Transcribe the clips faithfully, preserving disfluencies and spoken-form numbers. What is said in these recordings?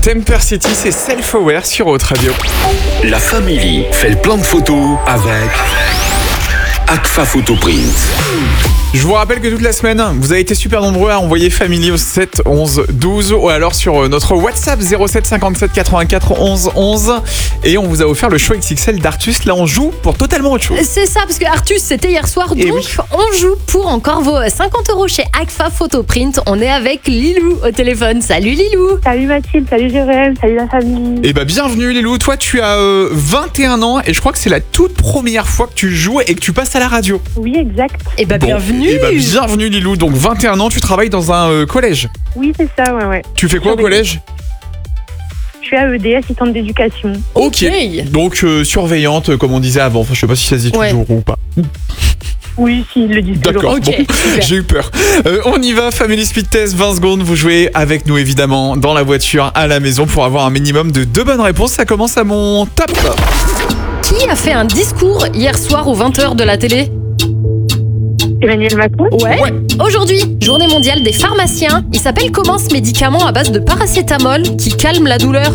Temper City, c'est Self-Aware sur Haute Radio. La Family fait le plan de photos avec Agfa Photo Print. Je vous rappelle que toute la semaine, vous avez été super nombreux à envoyer Family au sept onze douze ou alors sur notre WhatsApp zéro sept cinquante-sept quatre-vingt-quatre onze onze et on vous a offert le show X X L d'Artus. Là, on joue pour totalement autre chose. C'est ça, parce que Artus, c'était hier soir, Et donc oui. on joue pour encore vos cinquante euros chez Agfa Photo Print. On est avec Lilou au téléphone. Salut Lilou. Salut Mathilde, salut Jérém, salut la famille. Et bah bienvenue Lilou, toi tu as euh, vingt et un ans et je crois que c'est la toute première fois que tu joues et que tu passes à la radio. Oui, exact. Et bah Bon, bienvenue. Et bah bienvenue Lilou, donc vingt et un ans, tu travailles dans un euh, collège. Oui, c'est ça, ouais, ouais. Tu fais quoi au collège? Je suis A E D, assistante d'éducation. Ok. Donc euh, surveillante, euh, comme on disait avant. Enfin, je sais pas si ça se dit Ouais. toujours ou pas. Oui, si, ils le disent toujours. D'accord, Ok, bon, super. j'ai eu peur. Euh, on y va, Family Speed Test, vingt secondes. Vous jouez avec nous évidemment dans la voiture, à la maison pour avoir un minimum de deux bonnes réponses. Ça commence à mon top. Qui a fait un discours hier soir aux vingt heures de la télé? Emmanuel Macron, Ouais. Ouais. Aujourd'hui, journée mondiale des pharmaciens. Il s'appelle comment ce médicament à base de paracétamol qui calme la douleur?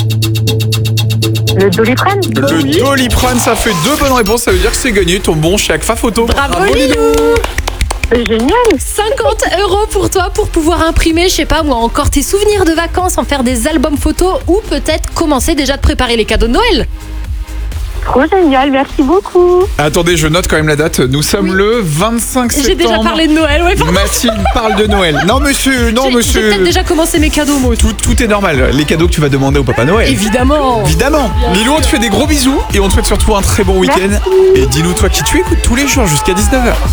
le Doliprane. Le Doliprane, ça fait deux bonnes réponses. Ça veut dire que c'est gagné. Ton bon chez Agfa Photo. Bravo, Lilou. C'est génial. cinquante euros pour toi pour pouvoir imprimer, je sais pas moi, encore tes souvenirs de vacances, en faire des albums photos ou peut-être commencer déjà de préparer les cadeaux de Noël. Trop génial, merci beaucoup. Attendez, je note quand même la date. Nous sommes Oui. le vingt-cinq septembre. J'ai déjà parlé de Noël, ouais. pardon. Mathilde parle de Noël. Non monsieur, non J'ai- J'ai monsieur. peut-être déjà commencé mes cadeaux, moi. Tout, tout est normal. Les cadeaux que tu vas demander au Papa Noël. Évidemment. Évidemment. Lilou, on te fait des gros bisous et on te souhaite surtout un très bon week-end. Merci. Et dis-nous toi qui tu écoutes tous les jours jusqu'à dix-neuf heures.